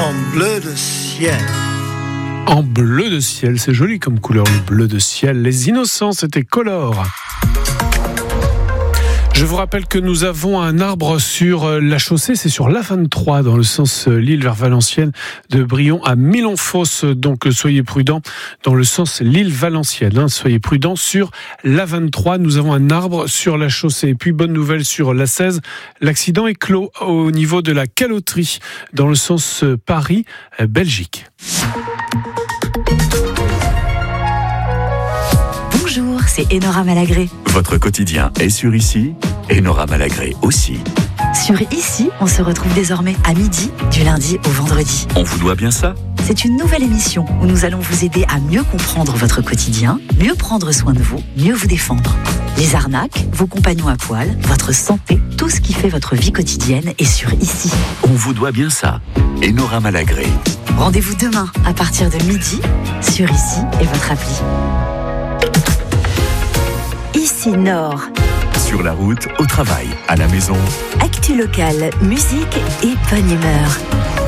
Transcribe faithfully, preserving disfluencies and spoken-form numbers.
en bleu de ciel. En bleu de ciel, c'est joli comme couleur, le bleu de ciel. Les Innocents, c'était Color. Je vous rappelle que nous avons un arbre sur la chaussée, c'est sur l'A vingt-trois, dans le sens Lille vers Valenciennes, de Brion à Milonfosse. Donc soyez prudents dans le sens Lille-Valenciennes. Hein. Soyez prudents sur l'A vingt-trois. Nous avons un arbre sur la chaussée. Et puis bonne nouvelle sur l'A seize, l'accident est clos au niveau de la caloterie, dans le sens Paris-Belgique. Bonjour, c'est Enora Malagré. Votre quotidien est sur Ici, Enora Malagré aussi. Sur Ici, on se retrouve désormais à midi, du lundi au vendredi. On vous doit bien ça ? C'est une nouvelle émission où nous allons vous aider à mieux comprendre votre quotidien, mieux prendre soin de vous, mieux vous défendre. Les arnaques, vos compagnons à poil, votre santé, tout ce qui fait votre vie quotidienne est sur Ici. On vous doit bien ça, Enora Malagré. Rendez-vous demain à partir de midi sur Ici et votre appli. Ici Nord. Sur la route, au travail, à la maison. Actu locale, musique et bonne humeur.